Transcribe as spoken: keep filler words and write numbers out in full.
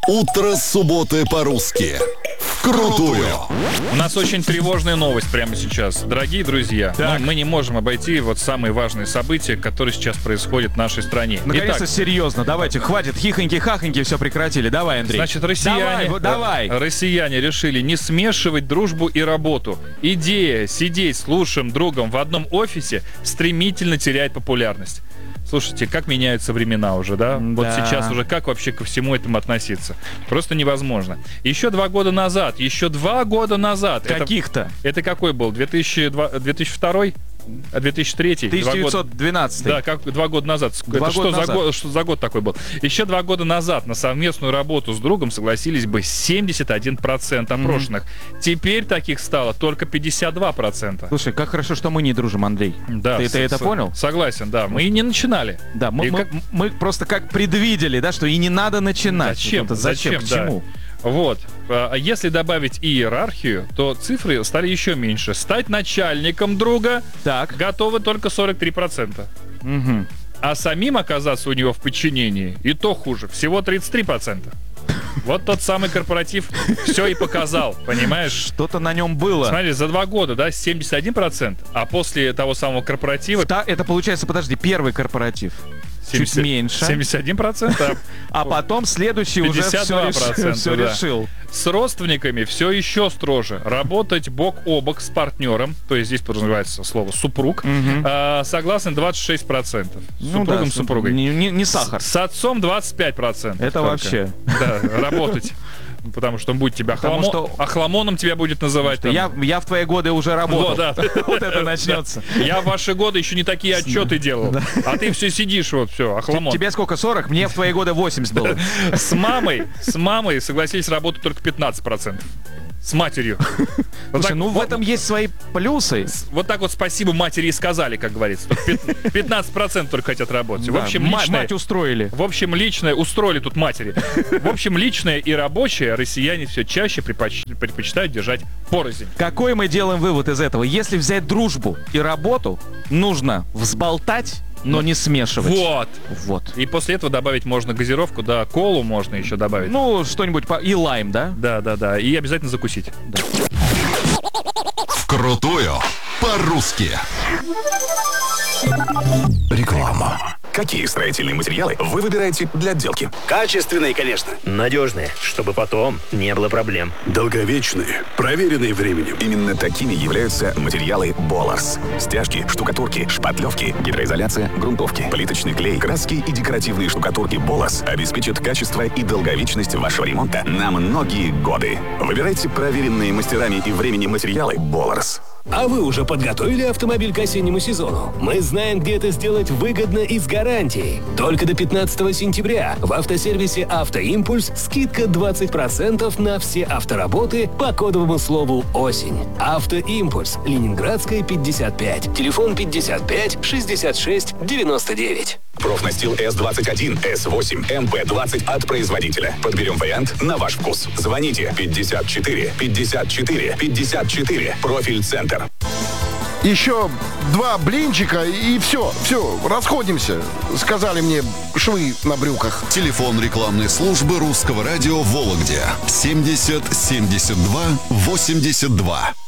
Утро субботы по-русски. Вкрутую. У нас очень тревожная новость прямо сейчас. Дорогие друзья, ну, мы не можем обойти вот самые важные события, которые сейчас происходят в нашей стране. Наконец-то Итак, серьезно, давайте, хватит хихоньки-хахоньки, все прекратили. Давай, Андрей. Значит, россияне, Давай, давай. россияне решили не смешивать дружбу и работу. Идея сидеть с лучшим другом в одном офисе стремительно теряет популярность. Слушайте, как меняются времена уже, да? Да. Вот сейчас уже как вообще ко всему этому относиться? Просто невозможно. Еще два года назад, еще два года назад. Каких-то. Это, это какой был? две тысячи второй? две тысячи третий? тысяча девятьсот двенадцатый. Да, как два года назад. Два это года что, назад. За год, что за год такой был? Еще два года назад на совместную работу с другом согласились бы семьдесят один процент опрошенных. Mm-hmm. Теперь таких стало только пятьдесят два процента. Слушай, как хорошо, что мы не дружим, Андрей. Да, ты, с- ты это с- понял? Согласен, да. Мы и не начинали. Да, мы, И мы, как- мы просто как предвидели, да, что и не надо начинать. Зачем? Вот это зачем? Зачем? К Да. чему? Вот. А если добавить иерархию, то цифры стали еще меньше. Стать начальником друга Так. готовы только сорок три процента. Угу. А самим оказаться у него в подчинении и то хуже. Всего тридцать три процента. Вот тот самый корпоратив все и показал, понимаешь? Что-то на нем было. Смотри, за два года, да, семьдесят один процент, а после того самого корпоратива Та- это получается, подожди, первый корпоратив. Чуть семьдесят меньше. семьдесят один процент, а А потом следующий уже все, пятьдесят два процента, все да. решил. С родственниками все еще строже. Работать бок о бок с партнером, то есть здесь подразумевается слово супруг, Мгм. а, согласен двадцать шесть процентов. С Ну супругом, да, супругой. Не, не- не сахар. С, с отцом двадцать пять процентов. Это только. вообще. Да, работать. Потому что он будет тебя Потому охламо- что- охламоном тебя будет называть. там. Я, я в твои годы уже работал. Вот, да. Вот это начнется. Я в ваши годы еще не такие отчеты делал. А ты все сидишь, вот все, охламон. Тебе сколько, сорок? Мне в твои годы восемьдесят было. С мамой, с мамой согласились работать только пятнадцать процентов. С матерью. Вот Слушай, так, ну в вот- этом есть свои плюсы. Вот так вот спасибо матери и сказали, как говорится. Только пят- пятнадцать процентов только хотят работать. В Да, общем, ма- личное, мать устроили. в общем, личное устроили тут матери. В общем, личное и рабочее россияне все чаще предпоч- предпочитают держать порознь. Какой мы делаем вывод из этого? Если взять дружбу и работу, нужно взболтать, но не смешивать. Вот. Вот. И после этого добавить можно газировку, да, колу можно еще добавить. Ну, что-нибудь по... И лайм, да? Да, да, да. И обязательно закусить. Вкрутую по-русски. Реклама. Какие строительные материалы вы выбираете для отделки? Качественные, конечно. Надежные, чтобы потом не было проблем. Долговечные, проверенные временем. Именно такими являются материалы Боларс. Стяжки, штукатурки, шпатлевки, гидроизоляция, грунтовки, плиточный клей, краски и декоративные штукатурки Боларс обеспечат качество и долговечность вашего ремонта на многие годы. Выбирайте проверенные мастерами и временем материалы Боларс. А вы уже подготовили автомобиль к осеннему сезону? Мы знаем, где это сделать выгодно и с гарантией. Только до пятнадцатого сентября в автосервисе «Автоимпульс» скидка двадцать процентов на все автоработы по кодовому слову «Осень». «Автоимпульс», Ленинградская, пятьдесят пять. Телефон пятьдесят пять шестьдесят шесть девяносто девять. Профнастил эс двадцать один, эс восемь, эм пэ двадцать от производителя. Подберем вариант на ваш вкус. Звоните пятьдесят четыре пятьдесят четыре пятьдесят четыре. Профиль Центр. Еще два блинчика и все, все, расходимся, сказали мне швы на брюках. Телефон рекламной службы русского радио в Вологде. семьдесят семьдесят два восемьдесят два.